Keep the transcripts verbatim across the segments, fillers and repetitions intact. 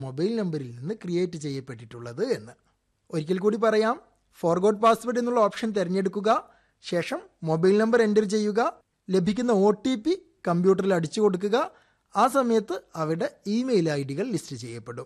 Mobile നമ്പറിൽ നിന്ന് create ചെയ്യപ്പെട്ടിട്ടുള്ളത് എന്ന്. ഒരിക്കൽ കൂടി പറയാം. ഫോർഗോട്ട് പാസ്വേഡ് എന്നുള്ള ഓപ്ഷൻ തിരഞ്ഞെടുക്കുക. ശേഷം മൊബൈൽ നമ്പർ എൻ്റർ ചെയ്യുക. ലഭിക്കുന്ന ഒ ടി പി കമ്പ്യൂട്ടറിൽ അടിച്ചു കൊടുക്കുക. ആ സമയത്ത് അവിടെ ഇമെയിൽ ഐ ഡികൾ ലിസ്റ്റ് ചെയ്യപ്പെടും.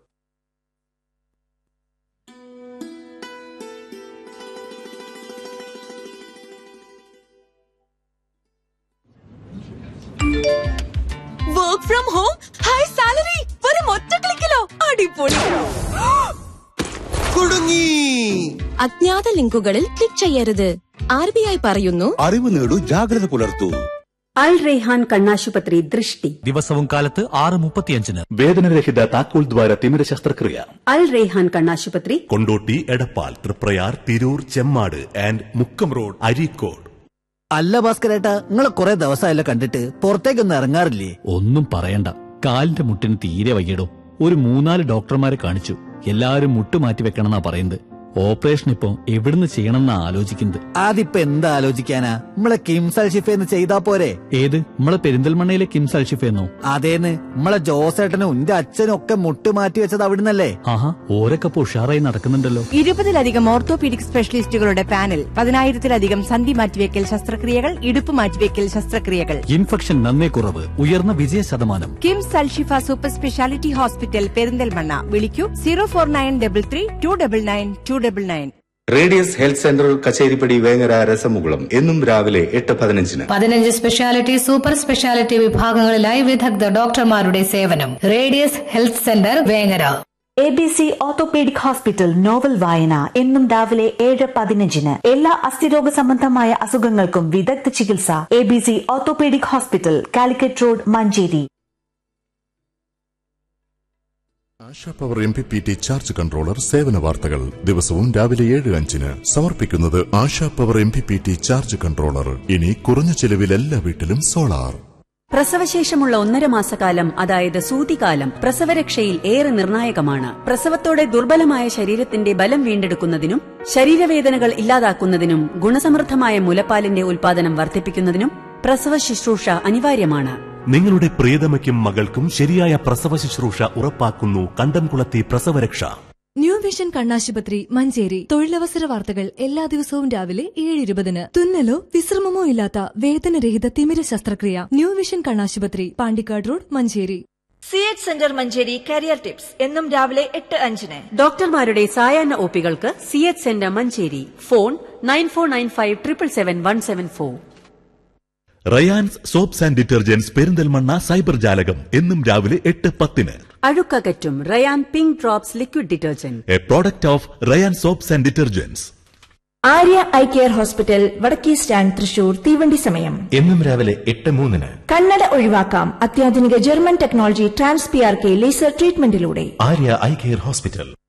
Work from home, high salary, വെറും ഒറ്റ ക്ലിക്കിലോ. അടിപൊളി. കുടുങ്ങി. അജ്ഞാത ലിങ്കുകളിൽ ക്ലിക്ക് ചെയ്യരുത്. ആർ ബി ഐ പറയുന്നു, അറിവ് നേടൂ, ജാഗ്രത പുലർത്തൂ. അൽ റെയ്ഹാൻ കണ്ണാശുപത്രി ദൃഷ്ടി ദിവസവും കാലത്ത് ആറ് മുപ്പത്തിയഞ്ചിന് വേദനരഹിത താക്കോൽ ദ്വാര തിമിര ശസ്ത്രക്രിയ. അൽ റെയ്ഹാൻ കണ്ണാശുപത്രി, കൊണ്ടോട്ടി, എടപ്പാൾ, തൃപ്രയാർ, തിരൂർ, ചെമ്മാട് ആൻഡ് മുക്കം റോഡ്, അരീക്കോട്. അല്ല ഭാസ്കരേട്ടാ, നിങ്ങളെ കുറെ ദിവസമായല്ലോ കണ്ടിട്ട്, പുറത്തേക്കൊന്നും ഇറങ്ങാറില്ലേ? ഒന്നും പറയണ്ട, കാലിന്റെ മുട്ടിന് തീരെ വയ്യടോ. ഒരു മൂന്നാല് ഡോക്ടർമാരെ കാണിച്ചു, എല്ലാരും മുട്ട് മാറ്റി വെക്കണമെന്നാ പറയുന്നത്. ഓപ്പറേഷൻ ഇപ്പൊ എവിടുന്ന് ചെയ്യണമെന്നാ ആലോചിക്കുന്നത്. അതിപ്പോ എന്താ ആലോചിക്കാനാ, നമ്മളെ കിംസ് അൽഷിഫേന്ന് ചെയ്താ പോരെ? ഏത്, നമ്മളെ പെരിന്തൽമണ്ണയിലെ കിംസ് അൽഷിഫേന്നോ? അതേന്ന്, നമ്മളെ ജോസേട്ടനും എന്റെ അച്ഛനും ഒക്കെ മുട്ട് മാറ്റി വെച്ചത് അവിടുന്നല്ലേ? ആഹാ, ഓരൊക്കെ ഉഷാറായി നടക്കുന്നുണ്ടല്ലോ. ഇരുപതിലധികം ഓർത്തോപീഡിക് സ്പെഷ്യലിസ്റ്റുകളുടെ പാനൽ, പതിനായിരത്തിലധികം സന്ധി മാറ്റിവെക്കൽ ശസ്ത്രക്രിയകൾ, ഇടുപ്പ് മാറ്റിവെക്കൽ ശസ്ത്രക്രിയകൾ. ഇൻഫെക്ഷൻ നന്നേ കുറവ്, ഉയർന്ന വിജയ ശതമാനം. KIMS Alshifa super speciality hospital, Perinthalmanna. വിളിക്കൂ zero four nine double three to double nine to double nine. Radius health centre, Kacheripadi, Vengara, രസമുകുളം. എന്നും രാവിലെ എട്ട് പതിനഞ്ചിന്. പതിനഞ്ച് സ്പെഷ്യാലിറ്റി, സൂപ്പർ സ്പെഷ്യാലിറ്റി വിഭാഗങ്ങളിലായി വിദഗ്ധ ഡോക്ടർമാരുടെ സേവനം. Radius health centre, Vengara. A B C orthopaedic hospital novel വായന, എന്നും രാവിലെ ഏഴ് പതിനഞ്ചിന്. എല്ലാ അസ്ഥിരോഗ സംബന്ധമായ അസുഖങ്ങൾക്കും വിദഗ്ധ ചികിത്സ. A B C orthopaedic hospital, Calicut road, Manjeri. ASHA power M P P T charge controller സേവന വാർത്തകൾ ദിവസവും രാവിലെ ഏഴ് അഞ്ചിന് സമർപ്പിക്കുന്നത് ASHA power M P P T charge controller. ഇനി കുറഞ്ഞ ചെലവിൽ എല്ലാ വീട്ടിലും സോളാർ. പ്രസവശേഷമുള്ള ഒന്നര മാസക്കാലം, അതായത് സൂതികാലം, പ്രസവരക്ഷയിൽ ഏറെ നിർണായകമാണ്. പ്രസവത്തോടെ ദുർബലമായ ശരീരത്തിന്റെ ബലം വീണ്ടെടുക്കുന്നതിനും ശരീരവേദനകൾ ഇല്ലാതാക്കുന്നതിനും ഗുണസമൃദ്ധമായ മുലപ്പാലിന്റെ ഉൽപാദനം വർദ്ധിപ്പിക്കുന്നതിനും പ്രസവ ശുശ്രൂഷ അനിവാര്യമാണ്. നിങ്ങളുടെ പ്രിയതമയ്ക്കും മകൾക്കും ശരിയായ പ്രസവ ശുശ്രൂഷ ഉറപ്പാക്കുന്നു കണ്ടംകുളത്തി പ്രസവരക്ഷ. ന്യൂ വിഷൻ കണ്ണാശുപത്രി, മഞ്ചേരി. തൊഴിലവസര വാർത്തകൾ എല്ലാ ദിവസവും രാവിലെ ഏഴ് ഇരുപതിന്. തുന്നലോ വിശ്രമമോ ഇല്ലാത്ത വേദനരഹിത തിമിര ശസ്ത്രക്രിയ. ന്യൂ വിഷൻ കണ്ണാശുപത്രി, Pandikkad road, Manjeri. C H centre Manjeri career tips, എന്നും രാവിലെ എട്ട് അഞ്ചിന്. ഡോക്ടർമാരുടെ സായാഹ്ന ഒപികൾക്ക് C H centre Manjeri. Phone nine four nine five triple seven one seven four. Rayan's soaps and detergents, Perinthalmanna cyber ജാലകം, എന്നും രാവിലെ എട്ട് പത്തിന്. അഴുക്കകറ്റും Ryan pink drops liquid detergent, A product of Ryan soaps and detergents. Arya eye care hospital, വടക്കേ stand, Thrissur. തീവണ്ടി സമയം എന്നും രാവിലെ എട്ട് മൂന്നിന്. കണ്ണട ഒഴിവാക്കാം അത്യാധുനിക German technology trans P R K laser ട്രീറ്റ്മെന്റിലൂടെ. Arya eye care hospital.